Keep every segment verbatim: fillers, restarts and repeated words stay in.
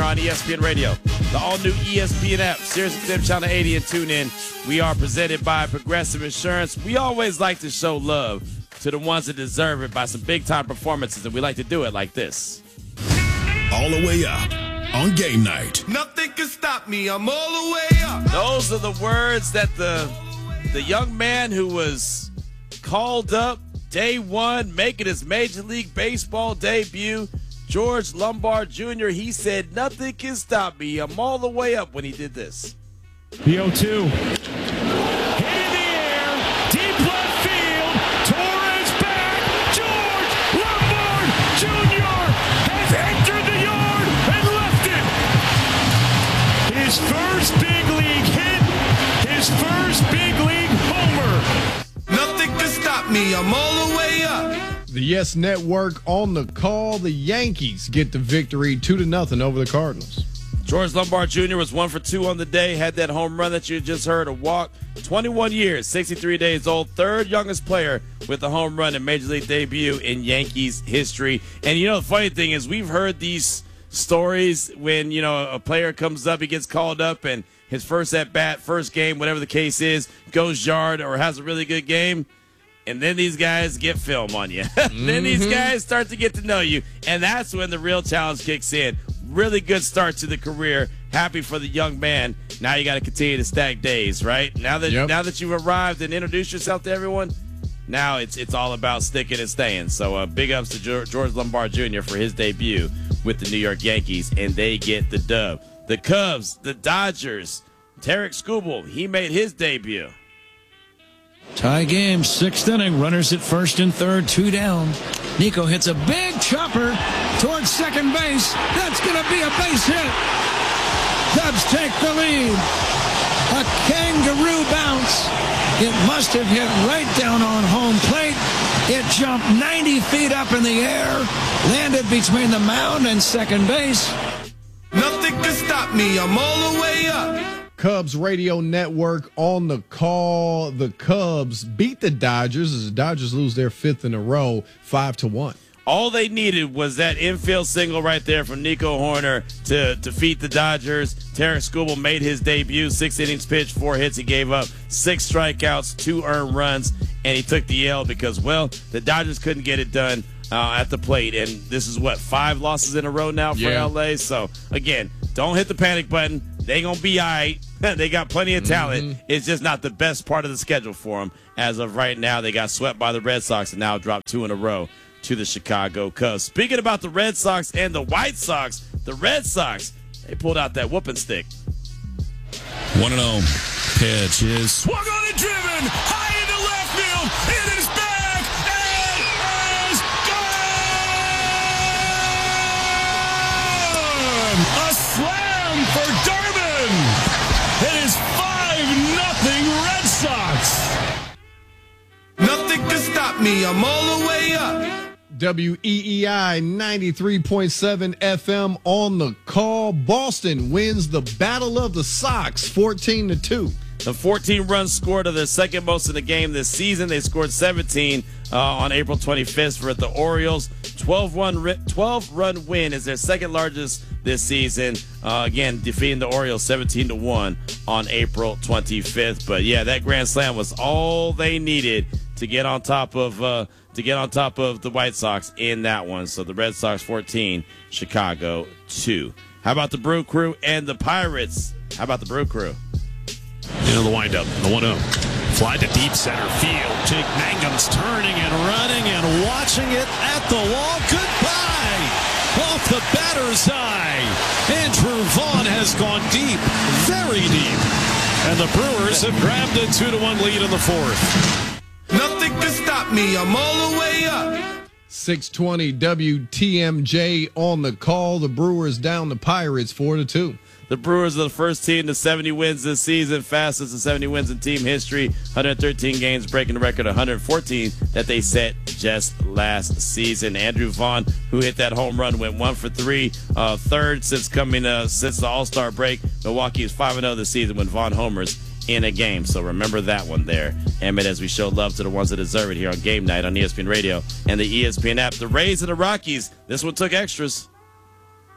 on E S P N Radio, the all-new E S P N app, SiriusXM Channel eighty, and tune in. We are presented by Progressive Insurance. We always like to show love to the ones that deserve it by some big-time performances, and we like to do it like this. All the way up on game night. Nothing can stop me. I'm all the way up. Those are the words that the the young man who was called up day one, making his Major League Baseball debut, George Lombard Junior, he said, nothing can stop me. I'm all the way up when he did this. The oh two. Hit in the air. Deep left field. Torres back. George Lombard Junior has entered the yard and left it. His first big league hit. His first big league homer. Nothing can stop me. I'm all the way up. The Yes Network on the call. The Yankees get the victory two to nothing over the Cardinals. George Lombard Junior was one for two on the day, had that home run that you just heard, a walk. twenty-one years, sixty-three days old, third youngest player with a home run in Major League debut in Yankees history. And, you know, the funny thing is we've heard these stories when, you know, a player comes up, he gets called up, and his first at-bat, first game, whatever the case is, goes yard or has a really good game. And then these guys get film on you. mm-hmm. Then these guys start to get to know you. And that's when the real challenge kicks in. Really good start to the career. Happy for the young man. Now you got to continue to stack days, right? Now that yep. now that you've arrived and introduced yourself to everyone, now it's it's all about sticking and staying. So uh, big ups to George, George Lombard Junior for his debut with the New York Yankees, and they get the dub. The Cubs, the Dodgers, Tarek Skubal, he made his debut. Tie game, sixth inning, runners at first and third, two down. Nico hits a big chopper towards second base. That's going to be a base hit. Cubs take the lead. A kangaroo bounce. It must have hit right down on home plate. It jumped ninety feet up in the air, landed between the mound and second base. Nothing can stop me. I'm all the way up. Cubs Radio Network on the call. The Cubs beat the Dodgers as the Dodgers lose their fifth in a row, five to one. All they needed was that infield single right there from Nico Horner to defeat the Dodgers. Tarek Skubal made his debut, six innings pitched, four hits. He gave up six strikeouts, two earned runs, and he took the L because, well, the Dodgers couldn't get it done uh, at the plate. And this is, what, five losses in a row now for yeah. L A? So, again, don't hit the panic button. They gonna be all right. They got plenty of talent. Mm-hmm. It's just not the best part of the schedule for them. As of right now, they got swept by the Red Sox and now dropped two in a row to the Chicago Cubs. Speaking about the Red Sox and the White Sox, the Red Sox, they pulled out that whooping stick. one and oh. Pitch is swung on and driven high into left field. It is back. It is gone. A slam for Darvin. It is five nothing Red Sox. Nothing can stop me. I'm all the way up. W E E I ninety-three point seven F M on the call. Boston wins the Battle of the Sox fourteen to two. The fourteen runs scored are their second most in the game this season. They scored seventeen uh, on April twenty-fifth for the Orioles. twelve run win is their second largest this season. Uh, again, defeating the Orioles seventeen to one on April twenty-fifth. But yeah, that grand slam was all they needed to get on top of uh, to get on top of the White Sox in that one. So the Red Sox fourteen, Chicago two. How about the Brew Crew and the Pirates? How about the Brew Crew? Into the windup, the one oh. Fly to deep center field. Jake Mangum's turning and running and watching it at the wall. Goodbye! Off the batter's eye. Andrew Vaughn has gone deep, very deep. And the Brewers have grabbed a two to one lead in the fourth. Nothing can stop me. I'm all the way up. six twenty W T M J on the call. The Brewers down the Pirates four to two. The Brewers are the first team to seventy wins this season, fastest to seventy wins in team history, one hundred thirteen games, breaking the record of one hundred fourteen that they set just last season. Andrew Vaughn, who hit that home run, went one for three, uh, third since coming uh, since the All-Star break. Milwaukee is five and oh this season when Vaughn homers in a game, so remember that one there, Emmett, as we show love to the ones that deserve it here on Game Night on E S P N Radio and the E S P N app. The Rays and the Rockies, this one took extras.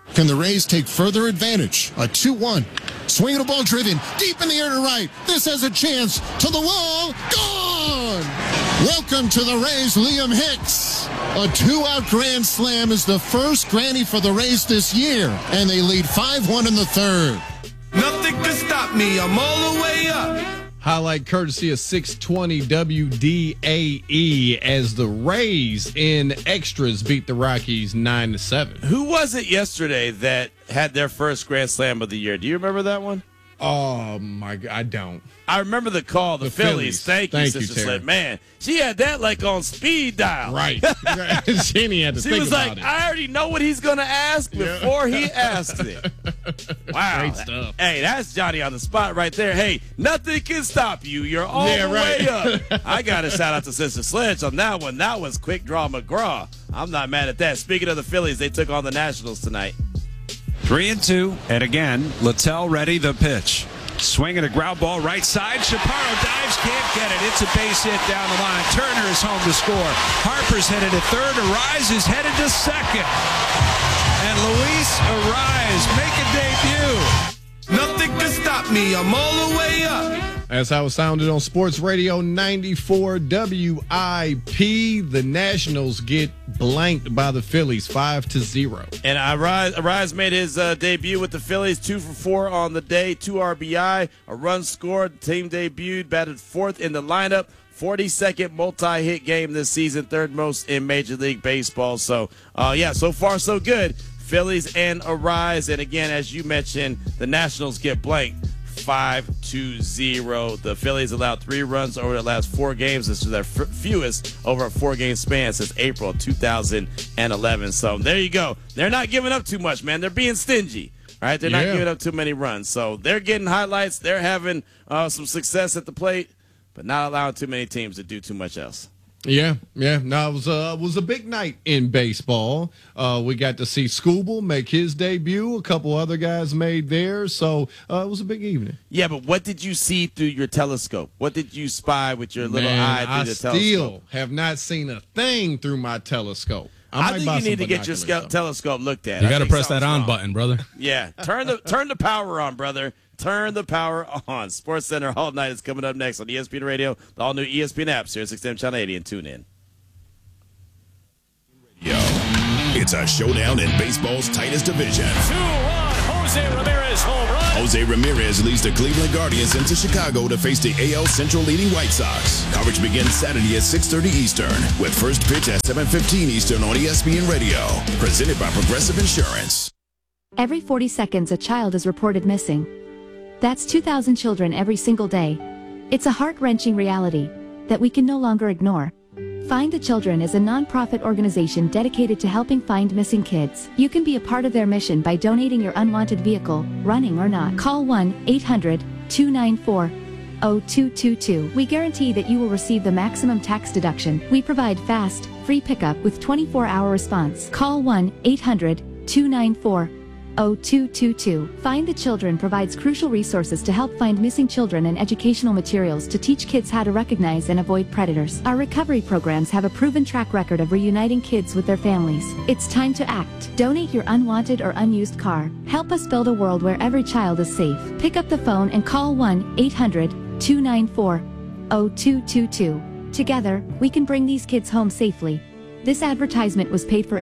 Can the Rays take further advantage? A two one. Swinging a ball driven deep in the air to right. This has a chance to the wall. Gone! Welcome to the Rays, Liam Hicks. A two-out grand slam is the first granny for the Rays this year, and they lead five one in the third. Nothing can stop me. I'm all the way up. Highlight courtesy of six twenty W D A E as the Rays in extras beat the Rockies nine to seven. Who was it yesterday that had their first grand slam of the year? Do you remember that one? Oh, my God, I don't. I remember the call, the, The Phillies. Phillies. Thank you, Thank Sister you, Terry. Slip. Man, she had that like on speed dial. Right. Jenny had to She think was about like, it. I already know what he's going to ask before he asks it. Wow. Great stuff. Hey, that's Johnny on the spot right there. Hey, nothing can stop you. You're all Yeah, the right. way up. I got to shout out to Sister Sledge on that one. That was quick draw McGraw. I'm not mad at that. Speaking of the Phillies, they took on the Nationals tonight. Three and two, and again, Littell ready the pitch. Swinging a ground ball right side. Chaparro dives, can't get it. It's a base hit down the line. Turner is home to score. Harper's headed to third. Arise is headed to second. And Luis Arise make a debut. Nothing can stop me. I'm all the way up. As I was sounded on Sports Radio ninety-four W I P, the Nationals get blanked by the Phillies five to zero. And Arise, Arise made his uh, debut with the Phillies, two for four on the day, two R B I, a run scored. The team debuted, batted fourth in the lineup. forty-second multi-hit game this season, third most in Major League Baseball. So, uh, yeah, so far so good. Phillies and Arise. And again, as you mentioned, the Nationals get blanked five to zero. The Phillies allowed three runs over the last four games. This is their f- fewest over a four-game span since April of two thousand eleven. So there you go. They're not giving up too much, man. They're being stingy. All right, they're Yeah. not giving up too many runs. So they're getting highlights. They're having uh, some success at the plate, but not allowing too many teams to do too much else. Yeah, yeah. No, it was a, it was a big night in baseball. Uh, we got to see Scooble make his debut. A couple other guys made theirs. So uh, it was a big evening. Yeah, but what did you see through your telescope? What did you spy with your little Man, eye through I the still telescope? have not seen a thing through my telescope. I, I might think buy you some need to get your binoculars, scope, though. telescope looked at. You I got to think press that something's on wrong. button, brother. Yeah, turn the turn the power on, brother. Turn the power on. Sports Center All Night is coming up next on E S P N Radio, the all new E S P N app, Sirius X M Channel eighty, and tune in. Yo, it's a showdown in baseball's tightest division. two one, Jose Ramirez home run. Jose Ramirez leads the Cleveland Guardians into Chicago to face the A L Central leading White Sox. Coverage begins Saturday at six thirty Eastern, with first pitch at seven fifteen Eastern on E S P N Radio. Presented by Progressive Insurance. Every forty seconds, a child is reported missing. That's two thousand children every single day. It's a heart-wrenching reality that we can no longer ignore. Find the Children is a non-profit organization dedicated to helping find missing kids. You can be a part of their mission by donating your unwanted vehicle, running or not. Call one eight hundred, two nine four, zero two two two. We guarantee that you will receive the maximum tax deduction. We provide fast, free pickup with twenty-four hour response. Call one eight hundred, two nine four, zero two two two. Find the Children provides crucial resources to help find missing children and educational materials to teach kids how to recognize and avoid predators. Our recovery programs have a proven track record of reuniting kids with their families. It's time to act. Donate your unwanted or unused car. Help us build a world where every child is safe. Pick up the phone and call one eight hundred, two nine four, zero two two two. Together, we can bring these kids home safely. This advertisement was paid for.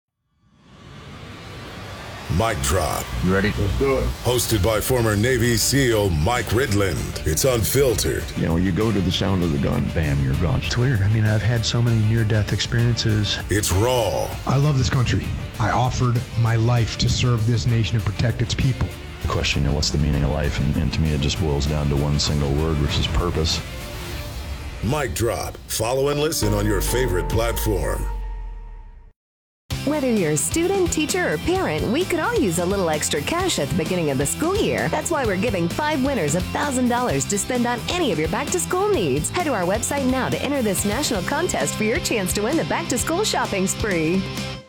Mic Drop. You ready? Let's do it. Hosted by former Navy SEAL Mike Ridland. It's unfiltered. You know, you go to the sound of the gun, bam, you're gone. It's weird. I mean, I've had so many near-death experiences. It's raw. I love this country. I offered my life to serve this nation and protect its people. Question, you know, what's the meaning of life? And, and to me, it just boils down to one single word, which is purpose. Mic Drop. Follow and listen on your favorite platform. Whether you're a student, teacher, or parent, we could all use a little extra cash at the beginning of the school year. That's why we're giving five winners one thousand dollars to spend on any of your back-to-school needs. Head to our website now to enter this national contest for your chance to win the back-to-school shopping spree.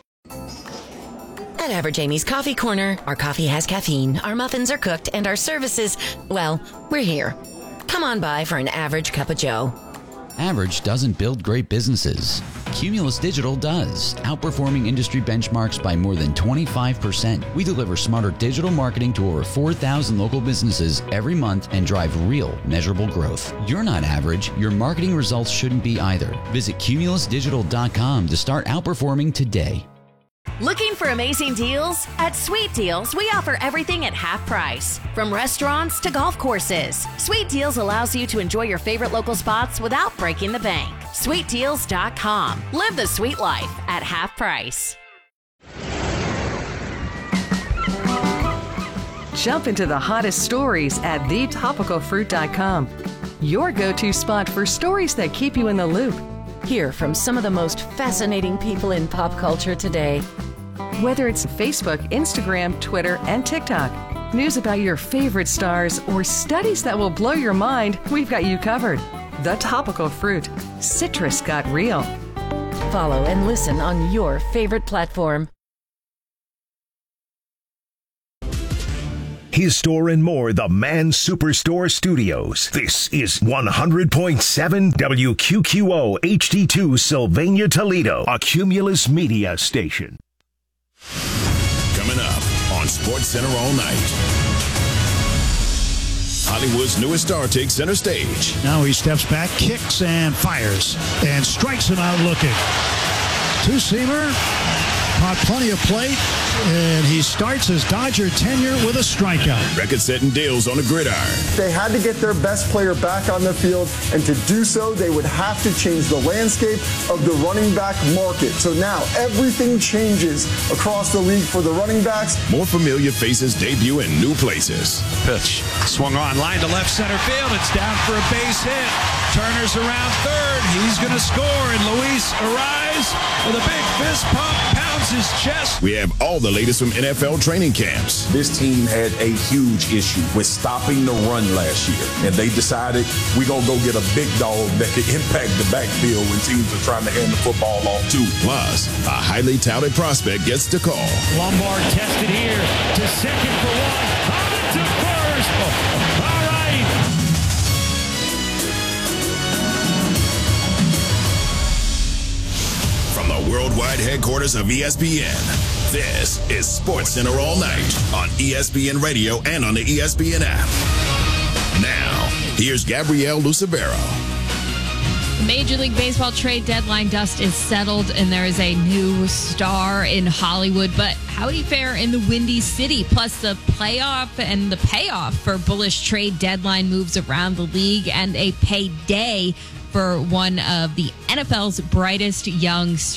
At Average Amy's Coffee Corner, our coffee has caffeine, our muffins are cooked, and our services, well, we're here. Come on by for an average cup of joe. Average doesn't build great businesses. Cumulus Digital does, outperforming industry benchmarks by more than twenty-five percent. We deliver smarter digital marketing to over four thousand local businesses every month and drive real, measurable growth. You're not average. Your marketing results shouldn't be either. Visit cumulus digital dot com to start outperforming today. Looking for amazing deals? At Sweet Deals, we offer everything at half price. From restaurants to golf courses, Sweet Deals allows you to enjoy your favorite local spots without breaking the bank. sweet deals dot com. Live the sweet life at half price. Jump into the hottest stories at the topical fruit dot com. Your go-to spot for stories that keep you in the loop. Hear from some of the most fascinating people in pop culture today. Whether it's Facebook, Instagram, Twitter, and TikTok, news about your favorite stars, or studies that will blow your mind, we've got you covered. The Topical Fruit. Citrus got real. Follow and listen on your favorite platform. His Store and More, the Man Superstore Studios. This is one hundred point seven W Q Q O H D two Sylvania, Toledo, a Cumulus Media station. Coming up on Sports Center all night. Hollywood's newest star takes center stage. Now he steps back, kicks and fires, and strikes him out looking. Two-seamer, caught plenty of plate, and he starts his Dodger tenure with a strikeout. Record-setting deals on the gridiron. They had to get their best player back on the field, and to do so, they would have to change the landscape of the running back market. So now everything changes across the league for the running backs. More familiar faces debut in new places. Pitch swung on, line to left center field. It's down for a base hit. Turner's around third. He's going to score, and Luis arrives with a big fist pump, pounds his chest. We have all the latest from N F L training camps. This team had a huge issue with stopping the run last year, and they decided we're going to go get a big dog that could impact the backfield when teams are trying to hand the football off to. Plus, a highly touted prospect gets the call. Lombard tested here to second for one. On to first. All right. From the worldwide headquarters of E S P N, this is Sports Center all night on E S P N Radio and on the E S P N app. Now, here's Gabrielle Lucibero. Major League Baseball trade deadline dust is settled, and there is a new star in Hollywood. But how would he fare in the Windy City? Plus the playoff and the payoff for bullish trade deadline moves around the league, and a payday for one of the N F L's brightest young stars.